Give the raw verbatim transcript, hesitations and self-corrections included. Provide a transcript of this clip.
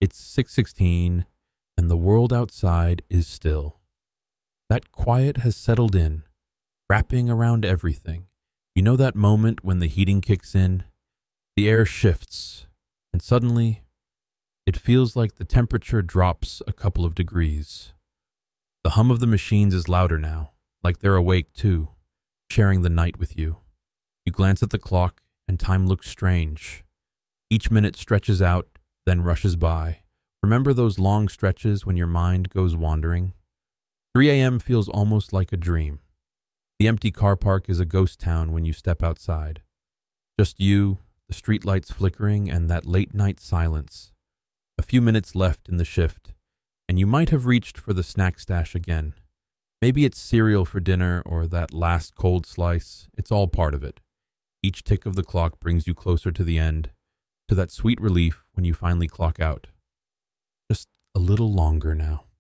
It's six sixteen, and the world outside is still. That quiet has settled in, wrapping around everything. You know that moment when the heating kicks in, the air shifts, and suddenly it feels like the temperature drops a couple of degrees. The hum of the machines is louder now, like they're awake too, sharing the night with you. You glance at the clock, and time looks strange. Each minute stretches out, then rushes by. Remember those long stretches when your mind goes wandering? three a.m. feels almost like a dream. The empty car park is a ghost town when you step outside. Just you, the streetlights flickering, and that late-night silence. A few minutes left in the shift, and you might have reached for the snack stash again. Maybe it's cereal for dinner or that last cold slice. It's all part of it. Each tick of the clock brings you closer to the end, to that sweet relief when you finally clock out. Just a little longer now.